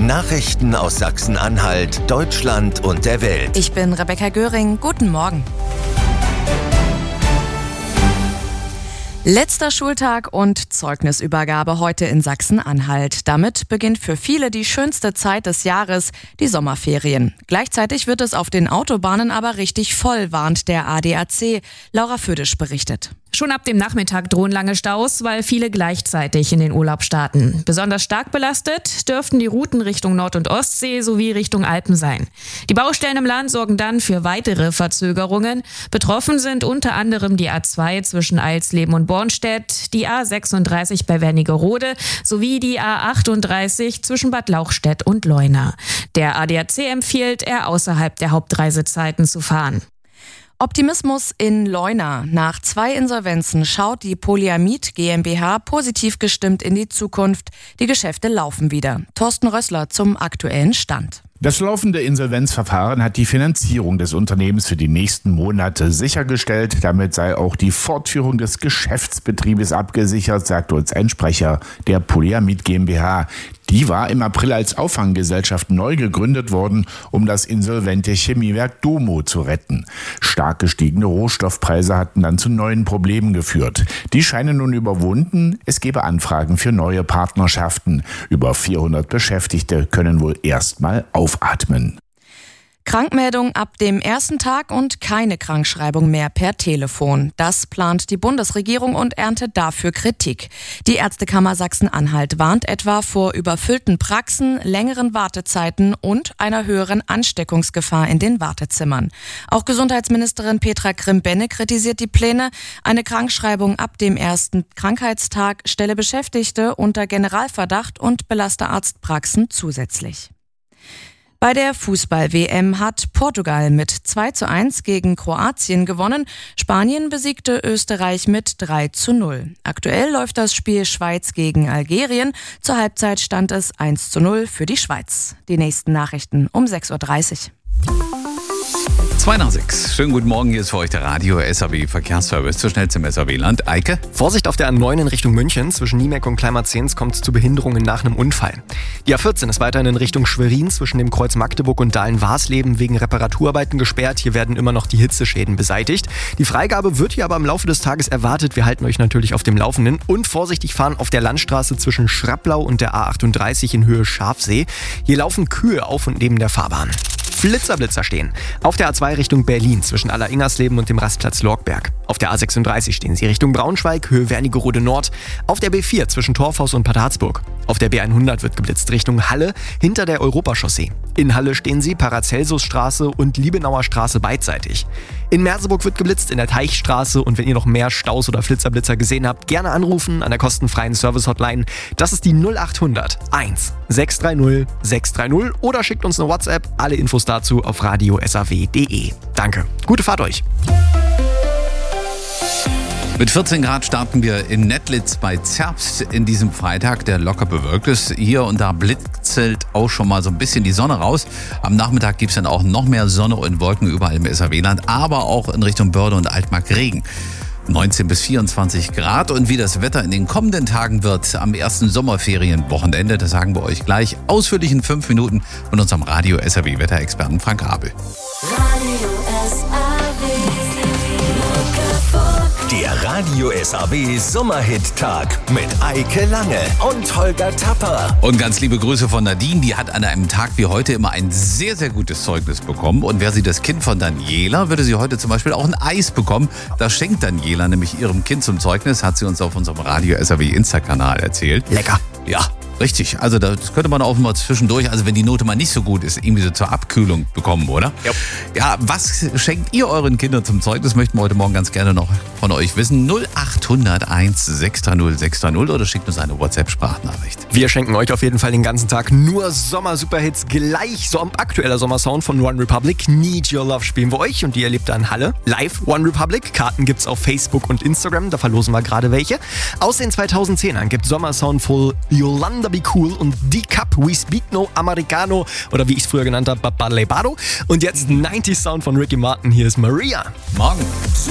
Nachrichten aus Sachsen-Anhalt, Deutschland und der Welt. Ich bin Rebecca Göring. Guten Morgen. Letzter Schultag und Zeugnisübergabe heute in Sachsen-Anhalt. Damit beginnt für viele die schönste Zeit des Jahres, die Sommerferien. Gleichzeitig wird es auf den Autobahnen aber richtig voll, warnt der ADAC. Laura Födisch berichtet. Schon ab dem Nachmittag drohen lange Staus, weil viele gleichzeitig in den Urlaub starten. Besonders stark belastet dürften die Routen Richtung Nord- und Ostsee sowie Richtung Alpen sein. Die Baustellen im Land sorgen dann für weitere Verzögerungen. Betroffen sind unter anderem die A2 zwischen Eilsleben und Bornstedt, die A36 bei Wernigerode sowie die A38 zwischen Bad Lauchstädt und Leuna. Der ADAC empfiehlt, eher außerhalb der Hauptreisezeiten zu fahren. Optimismus in Leuna. Nach 2 Insolvenzen schaut die Polyamid GmbH positiv gestimmt in die Zukunft. Die Geschäfte laufen wieder. Thorsten Rössler zum aktuellen Stand. Das laufende Insolvenzverfahren hat die Finanzierung des Unternehmens für die nächsten Monate sichergestellt. Damit sei auch die Fortführung des Geschäftsbetriebes abgesichert, sagte uns ein Sprecher der Polyamid GmbH. Die war im April als Auffanggesellschaft neu gegründet worden, um das insolvente Chemiewerk Domo zu retten. Stark gestiegene Rohstoffpreise hatten dann zu neuen Problemen geführt. Die scheinen nun überwunden. Es gebe Anfragen für neue Partnerschaften. Über 400 Beschäftigte können wohl erstmal aufatmen. Krankmeldung ab dem ersten Tag und keine Krankschreibung mehr per Telefon. Das plant die Bundesregierung und erntet dafür Kritik. Die Ärztekammer Sachsen-Anhalt warnt etwa vor überfüllten Praxen, längeren Wartezeiten und einer höheren Ansteckungsgefahr in den Wartezimmern. Auch Gesundheitsministerin Petra Grimm-Benne kritisiert die Pläne. Eine Krankschreibung ab dem ersten Krankheitstag stelle Beschäftigte unter Generalverdacht und belaste Arztpraxen zusätzlich. Bei der Fußball-WM hat Portugal mit 2:1 gegen Kroatien gewonnen. Spanien besiegte Österreich mit 3:0. Aktuell läuft das Spiel Schweiz gegen Algerien. Zur Halbzeit stand es 1:0 für die Schweiz. Die nächsten Nachrichten um 6:30 Uhr. 2 nach 6. Schönen guten Morgen, hier ist für euch der Radio SAW Verkehrsservice zu schnell zum SAW-Land. Eike? Vorsicht auf der A9 in Richtung München. Zwischen Niemeck und Kleinmarzens kommt es zu Behinderungen nach einem Unfall. Die A14 ist weiterhin in Richtung Schwerin zwischen dem Kreuz Magdeburg und Dahlen-Warsleben wegen Reparaturarbeiten gesperrt. Hier werden immer noch die Hitzeschäden beseitigt. Die Freigabe wird hier aber im Laufe des Tages erwartet. Wir halten euch natürlich auf dem Laufenden. Und vorsichtig fahren auf der Landstraße zwischen Schraplau und der A38 in Höhe Schafsee. Hier laufen Kühe auf und neben der Fahrbahn. Blitzer stehen. Auf der A2 Richtung Berlin zwischen Aller-Ingersleben und dem Rastplatz Lorgberg. Auf der A36 stehen sie Richtung Braunschweig, Höhe Wernigerode Nord. Auf der B4 zwischen Torfhaus und Bad Harzburg. Auf der B100 wird geblitzt Richtung Halle hinter der Europachaussee. In Halle stehen sie Paracelsusstraße und Liebenauer Straße beidseitig. In Merseburg wird geblitzt in der Teichstraße und wenn ihr noch mehr Staus oder Blitzer gesehen habt, gerne anrufen an der kostenfreien Service-Hotline. Das ist die 0800 1 630 630 oder schickt uns eine WhatsApp. Alle Infos dazu auf radiosaw.de. Danke. Gute Fahrt euch. Mit 14 Grad starten wir in Nettlitz bei Zerbst in diesem Freitag, der locker bewölkt ist. Hier und da blitzelt auch schon mal so ein bisschen die Sonne raus. Am Nachmittag gibt es dann auch noch mehr Sonne und Wolken überall im SAW-Land, aber auch in Richtung Börde und Altmark Regen. 19 bis 24 Grad und wie das Wetter in den kommenden Tagen wird am ersten Sommerferienwochenende, das sagen wir euch gleich ausführlich in 5 Minuten von unserem Radio SAW Wetterexperten Frank Abel. Der Radio SAW Sommerhit-Tag mit Eike Lange und Holger Tapper. Und ganz liebe Grüße von Nadine, die hat an einem Tag wie heute immer ein sehr, sehr gutes Zeugnis bekommen. Und wäre sie das Kind von Daniela, würde sie heute zum Beispiel auch ein Eis bekommen. Das schenkt Daniela nämlich ihrem Kind zum Zeugnis, hat sie uns auf unserem Radio SAW Insta-Kanal erzählt. Lecker. Ja. Richtig, also das könnte man auch mal zwischendurch, also wenn die Note mal nicht so gut ist, irgendwie so zur Abkühlung bekommen, oder? Ja, was schenkt ihr euren Kindern zum Zeugnis? Möchten wir heute Morgen ganz gerne noch von euch wissen. 0800 1 630 630 oder schickt uns eine WhatsApp-Sprachnachricht. Wir schenken euch auf jeden Fall den ganzen Tag nur Sommer-Superhits. Gleich so aktueller Sommersound von One Republic. Need Your Love spielen wir euch und die erlebt ihr in Halle. Live One Republic. Karten gibt's auf Facebook und Instagram, da verlosen wir gerade welche. Aus den 2010ern gibt Sommersound voll Yolanda Be Cool und D-Cup We Speak No Americano oder wie ich es früher genannt habe, Babalebado. Und jetzt 90s Sound von Ricky Martin. Hier ist Maria. Morgen.